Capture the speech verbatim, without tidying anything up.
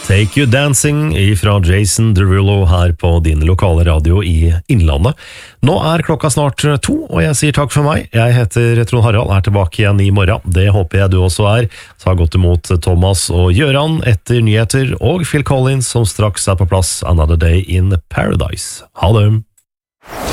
Take You Dancing fra Jason Derulo her på din lokale radio i Innlandet. Nå er klokka snart to, og jeg sier takk for meg. Jeg heter Trond Harald, er tilbake igjen i morgen. Det håper jeg du også er. Ta godt imot Thomas og Gjøran etter nyheter, og Phil Collins som straks er på plass Another Day in Paradise. Ha det!